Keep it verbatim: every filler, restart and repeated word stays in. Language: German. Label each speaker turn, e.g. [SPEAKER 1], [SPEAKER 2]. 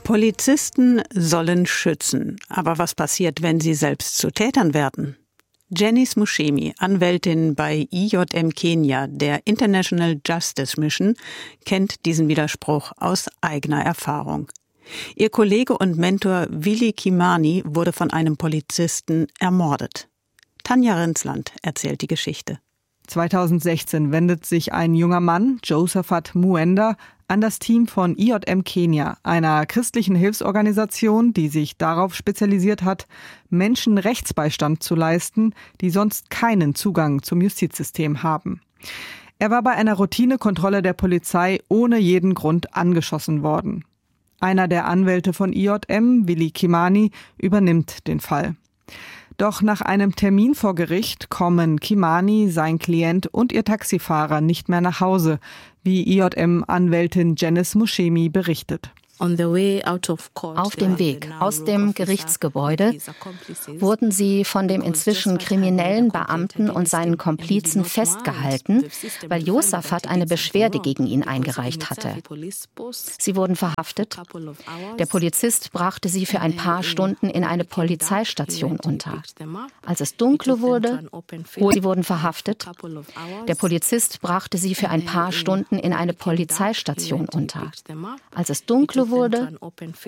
[SPEAKER 1] Polizisten sollen schützen. Aber was passiert, wenn sie selbst zu Tätern werden? Janice Mushemi, Anwältin bei I J M Kenia, der International Justice Mission, kennt diesen Widerspruch aus eigener Erfahrung. Ihr Kollege und Mentor Willy Kimani wurde von einem Polizisten ermordet. Tanja Rinsland erzählt die Geschichte.
[SPEAKER 2] zweitausendsechzehn wendet sich ein junger Mann, Josephat Muenda, an das Team von I J M Kenia, einer christlichen Hilfsorganisation, die sich darauf spezialisiert hat, Menschen Rechtsbeistand zu leisten, die sonst keinen Zugang zum Justizsystem haben. Er war bei einer Routinekontrolle der Polizei ohne jeden Grund angeschossen worden. Einer der Anwälte von I J M, Willy Kimani, übernimmt den Fall. Doch nach einem Termin vor Gericht kommen Kimani, sein Klient und ihr Taxifahrer nicht mehr nach Hause, wie I J M-Anwältin Janice Mushemi berichtet.
[SPEAKER 3] Auf dem Weg aus dem Gerichtsgebäude wurden sie von dem inzwischen kriminellen Beamten und seinen Komplizen festgehalten, weil Josaphat eine Beschwerde gegen ihn eingereicht hatte. Sie wurden verhaftet. Der Polizist brachte sie für ein paar Stunden in eine Polizeistation unter. Als es dunkel wurde, sie wurden verhaftet. Der Polizist brachte sie für ein paar Stunden in eine Polizeistation unter. Als es dunkel wurde,